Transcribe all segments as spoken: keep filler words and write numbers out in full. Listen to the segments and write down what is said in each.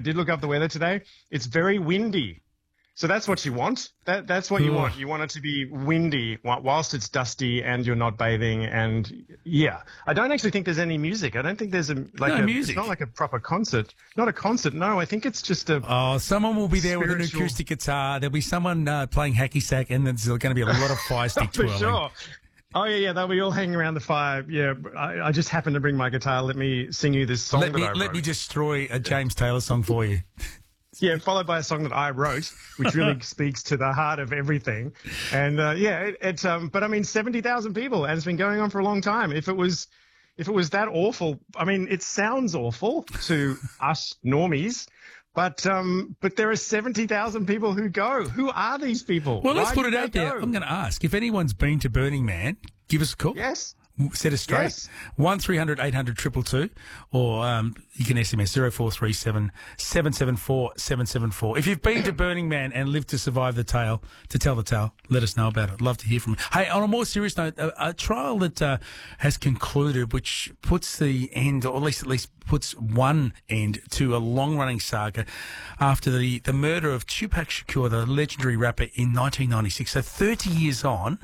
did look up the weather today. It's very windy. So that's what you want. That That's what you Ugh. want. You want it to be windy wh- whilst it's dusty and you're not bathing. And yeah, I don't actually think there's any music. I don't think there's a like No a, music. It's not like a proper concert. Not a concert. No, I think it's just a. Oh, someone will be there with an Spiritual- acoustic guitar. There'll be someone uh, playing hacky sack, and there's going to be a lot of fire stick For twirling. sure. Oh yeah, yeah. They'll be all hanging around the fire. Yeah, I, I just happened to bring my guitar. Let me sing you this song Let that me I wrote. let me destroy a James Taylor song for you. Yeah, followed by a song that I wrote, which really speaks to the heart of everything. And uh, yeah, it, it's um, but I mean, seventy thousand people, and it's been going on for a long time. If it was, if it was that awful, I mean, it sounds awful to us normies, but um, but there are seventy thousand people who go. Who are these people? Well, let's Why put do it they out there. go? I'm going to ask if anyone's been to Burning Man. Give us a call. Yes. Set us straight. Yes. One three hundred eight hundred two two two, or um, you can S M S zero four three seven seven seven four seven seven four. If you've been to Burning Man and lived to survive the tale, to tell the tale, let us know about it. Love to hear from you. Hey, on a more serious note, a, a trial that uh, has concluded, which puts the end, or at least at least puts one end to a long-running saga after the, the murder of Tupac Shakur, the legendary rapper, in nineteen ninety-six. So thirty years on.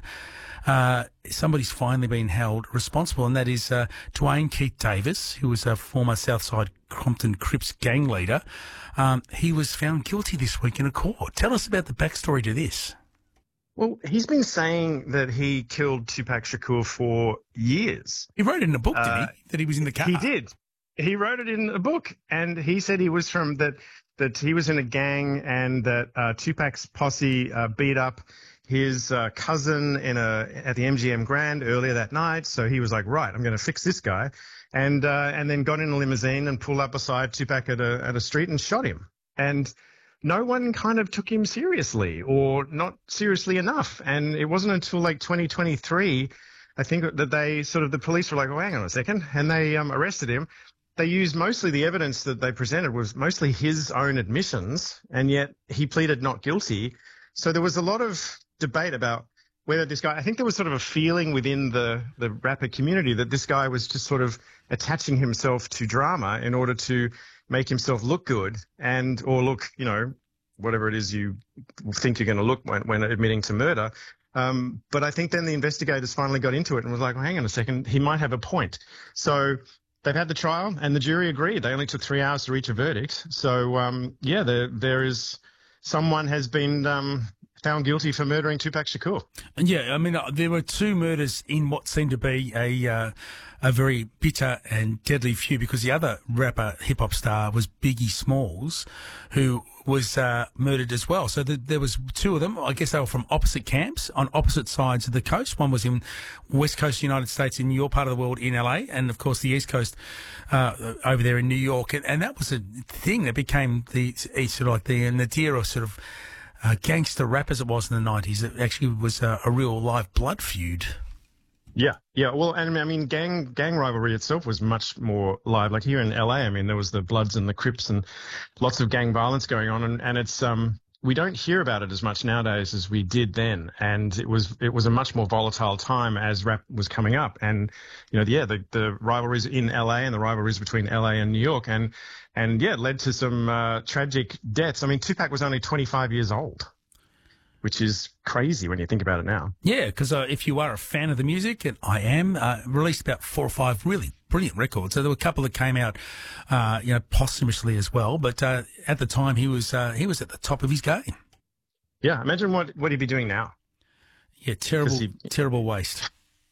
Uh, somebody's finally been held responsible, and that is uh, Dwayne Keith Davis, who was a former Southside Compton Crips gang leader. Um, he was found guilty this week in a court. Tell us about the backstory to this. Well, he's been saying that he killed Tupac Shakur for years. He wrote it in a book, Uh, didn't he? That he was in the car. He did. He wrote it in a book, and he said he was from that that he was in a gang, and that uh, Tupac's posse uh, beat up his uh, cousin in a at the M G M Grand earlier that night. So he was like, right, I'm going to fix this guy, and uh, and then got in a limousine and pulled up beside Tupac at a at a street and shot him. And no one kind of took him seriously, or not seriously enough. And it wasn't until like twenty twenty-three, I think, that they sort of the police were like, well, hang on a second, and they um, arrested him. They used mostly the evidence that they presented was mostly his own admissions, and yet he pleaded not guilty. So there was a lot of debate about whether this guy, I think there was sort of a feeling within the, the rapper community that this guy was just sort of attaching himself to drama in order to make himself look good and, or look, you know, whatever it is you think you're going to look when, when admitting to murder. Um, but I think then the investigators finally got into it and was like, well, hang on a second, he might have a point. So they've had the trial and the jury agreed. They only took three hours to reach a verdict. So, um, yeah, there, there is, someone has been, um, found guilty for murdering Tupac Shakur. And yeah, I mean, uh, there were two murders in what seemed to be a uh, a very bitter and deadly feud, because the other rapper, hip-hop star, was Biggie Smalls, who was uh, murdered as well. So the, there was two of them. I guess they were from opposite camps on opposite sides of the coast. One was in West Coast United States, in your part of the world, in L A, and, of course, the East Coast uh, over there in New York. And, and that was a thing that became the sort of like the nadir of sort of Uh, gangster rap, as it was in the nineties. It actually was a, a real live blood feud. Yeah, yeah. Well, and I mean, gang gang rivalry itself was much more live. Like here in L A, I mean, there was the Bloods and the Crips and lots of gang violence going on, and, and it's um we don't hear about it as much nowadays as we did then. And it was it was a much more volatile time as rap was coming up, and you know, yeah, the the rivalries in L A and the rivalries between L A and New York, and and yeah, it led to some uh, tragic deaths. I mean, Tupac was only twenty-five years old, which is crazy when you think about it now. Yeah, because uh, if you are a fan of the music, and I am, uh, released about four or five really brilliant records. So there were a couple that came out, uh, you know, posthumously as well. But uh, at the time, he was uh, he was at the top of his game. Yeah, imagine what what he'd be doing now. Yeah, terrible, he- terrible waste.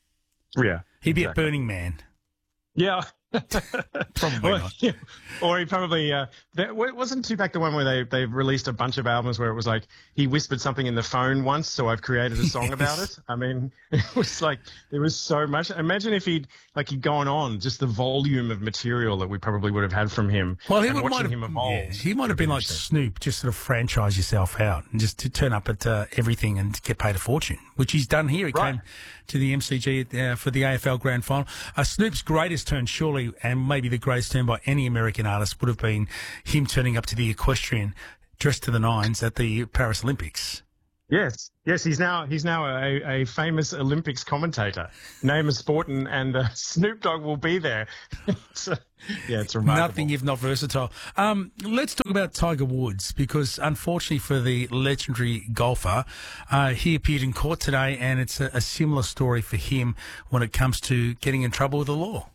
Yeah, He'd be exactly. at Burning Man. Yeah. Probably or, not. yeah. Or he probably uh, that, wasn't Tupac the one where they they released a bunch of albums where it was like he whispered something in the phone once, so I've created a song Yes. about it. I mean, it was like there was so much. Imagine if he'd like he'd gone on, just the volume of material that we probably would have had from him. Well, he and would, might watching have, him evolve. yeah, he might have would been like interesting. Snoop, just sort of franchise yourself out and just to turn up at uh, everything and get paid a fortune, which he's done here. He Right. came to the M C G uh, for the A F L Grand Final. Uh, Snoop's greatest turn, surely, and maybe the greatest turn by any American artist, would have been him turning up to the equestrian dressed to the nines at the Paris Olympics. Yes, yes, he's now he's now a, a famous Olympics commentator. Name a sport, and, and uh, Snoop Dogg will be there. So, yeah, it's remarkable. Nothing if not versatile. Um, let's talk about Tiger Woods, because unfortunately for the legendary golfer, uh, he appeared in court today, and it's a, a similar story for him when it comes to getting in trouble with the law.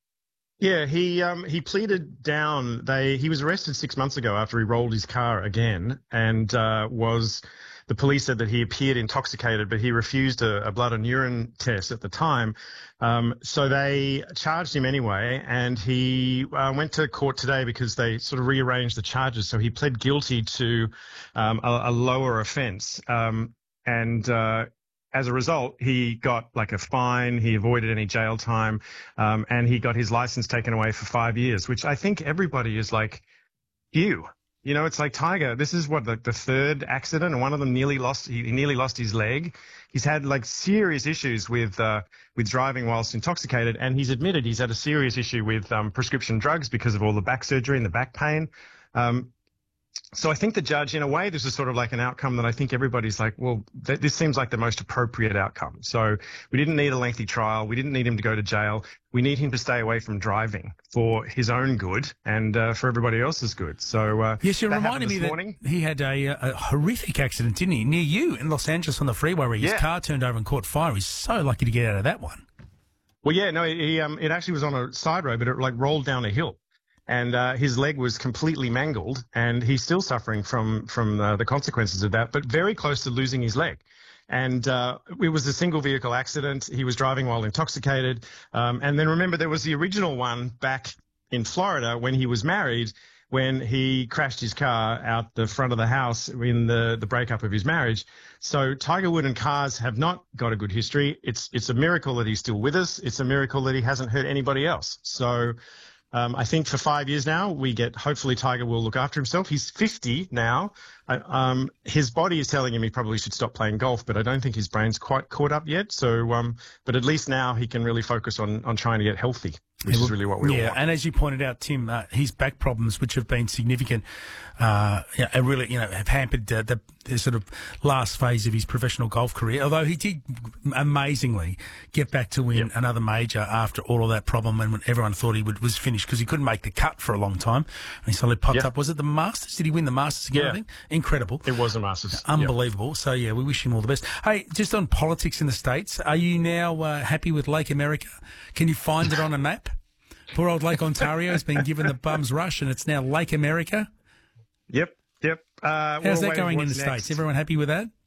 Yeah, he um, he pleaded down. They he was arrested six months ago after he rolled his car again, and uh, was. The police said that he appeared intoxicated, but he refused a, a blood and urine test at the time. Um, so they charged him anyway, and he uh, went to court today because they sort of rearranged the charges. So he pled guilty to um, a, a lower offence. Um, and uh, as a result, he got like a fine. He avoided any jail time, um, and he got his license taken away for five years, which I think everybody is like, ew. You know, it's like Tiger. This is what the, the third accident, and one of them nearly lost. He, he nearly lost his leg. He's had like serious issues with uh, with driving whilst intoxicated, and he's admitted he's had a serious issue with um, prescription drugs because of all the back surgery and the back pain. Um, so I think the judge, in a way, this is sort of like an outcome that I think everybody's like, well, th- this seems like the most appropriate outcome. So we didn't need a lengthy trial. We didn't need him to go to jail. We need him to stay away from driving for his own good and uh, for everybody else's good. So uh, yes, you that reminded me that morning. he had a, a horrific accident, didn't he, near you in Los Angeles on the freeway where his Yeah. car turned over and caught fire. He's so lucky to get out of that one. Well, yeah, no, he um, it actually was on a side road, but it like rolled down a hill. And uh, his leg was completely mangled, and he's still suffering from from uh, the consequences of that, but very close to losing his leg. And uh, it was a single vehicle accident. He was driving while intoxicated. Um, and then remember, there was the original one back in Florida when he was married, when he crashed his car out the front of the house in the, the breakup of his marriage. So Tiger Woods and cars have not got a good history. It's it's a miracle that he's still with us. It's a miracle that he hasn't hurt anybody else. So Um, I think for five years now, we get, hopefully Tiger will look after himself. He's fifty now. I, um, his body is telling him he probably should stop playing golf, but I don't think his brain's quite caught up yet. So, um, but at least now he can really focus on, on trying to get healthy, which is really what we yeah, all want. and as you pointed out, Tim, uh, his back problems, which have been significant, uh, yeah, are really, you know, have hampered uh, the, the sort of last phase of his professional golf career. Although he did amazingly get back to win Yep. another major after all of that problem, and when everyone thought he would, was finished because he couldn't make the cut for a long time, and he suddenly popped Yep. up. Was it the Masters? Did he win the Masters again? Yeah. I think incredible. It was a Masters. Unbelievable. So, yeah, we wish him all the best. Hey, just on politics in the States, are you now uh, happy with Lake America? Can you find it on a map? Poor old Lake Ontario has been given the bum's rush, and it's now Lake America. Yep, yep. Uh, How's we'll that going in the what's States? next. Everyone happy with that?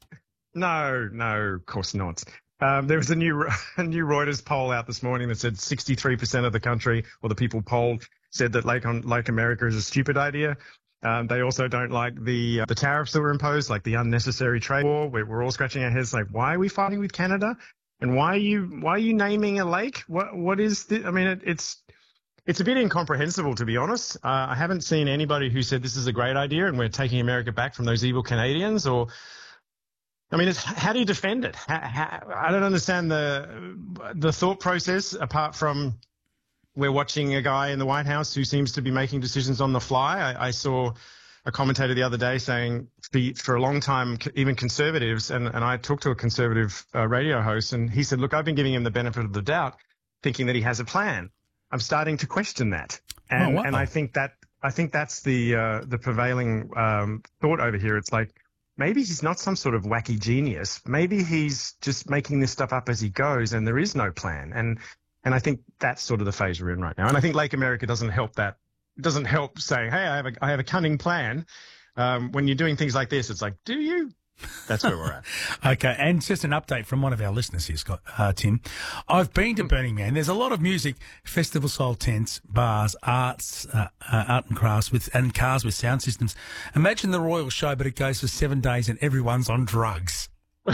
No, no, of course not. Um, there was a new a new Reuters poll out this morning that said sixty-three percent of the country, or the people polled, said that Lake on Lake America is a stupid idea. Um, they also don't like the uh, the tariffs that were imposed, like the unnecessary trade war. We're, we're all scratching our heads, like, why are we fighting with Canada? And why are you why are you naming a lake? What what is this? I mean, it, it's it's a bit incomprehensible, to be honest. Uh, I haven't seen anybody who said this is a great idea and we're taking America back from those evil Canadians. Or, I mean, it's, how do you defend it? How, how, I don't understand the the thought process apart from. We're watching a guy in the White House who seems to be making decisions on the fly. I, I saw a commentator the other day saying for, for a long time, even conservatives, and, and I talked to a conservative uh, radio host, and he said, look, I've been giving him the benefit of the doubt, thinking that he has a plan. I'm starting to question that. And, Oh, wow. and I think that I think that's the uh, the prevailing um, thought over here. It's like, maybe he's not some sort of wacky genius. Maybe he's just making this stuff up as he goes, and there is no plan. And And I think that's sort of the phase we're in right now. And I think Lake America doesn't help that. It doesn't help saying, hey, I have a, I have a cunning plan. Um, when you're doing things like this, it's like, do you? That's where we're at. Okay, and just an update from one of our listeners here, Scott, uh, Tim. I've been to Burning Man. There's a lot of music, festival-style tents, bars, arts, uh, uh, art and crafts, with and cars with sound systems. Imagine the Royal Show, but it goes for seven days and everyone's on drugs.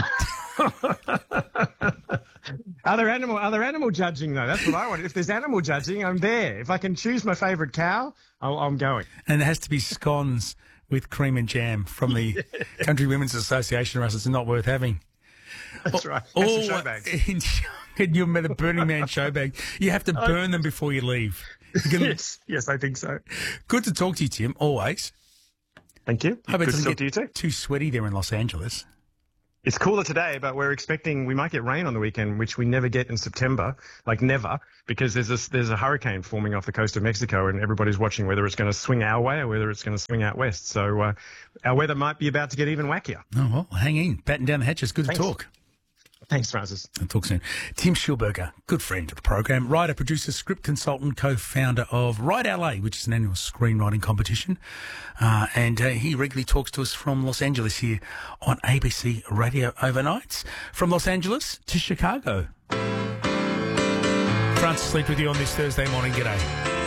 Are there animal are there animal judging though? That's what I want. If there's animal judging, I'm there. If I can choose my favourite cow, I'll, I'm going. And it has to be scones with cream and jam from the Country Women's Association, or else it's not worth having. That's right. Or That's a show bag. in your the Burning Man show bag, you have to burn them before you leave. You can- Yes, yes, I think so. Good to talk to you, Tim. Always. Thank you. Hope it Good to doesn't talk to you get too. too sweaty there in Los Angeles. it's cooler today, but we're expecting we might get rain on the weekend, which we never get in September, like never, because there's this, there's a hurricane forming off the coast of Mexico, and everybody's watching whether it's going to swing our way or whether it's going to swing out west. So uh, our weather might be about to get even wackier. Oh, well, hang in. Batten down the hatches. Good Thanks. to talk. Thanks, Francis. I'll talk soon. Tim Schulberger, good friend of the program, writer, producer, script consultant, co-founder of Write L A, which is an annual screenwriting competition. Uh, and uh, he regularly talks to us from Los Angeles here on A B C Radio Overnights. From Los Angeles to Chicago. Francis Leach with you on this Thursday morning. G'day.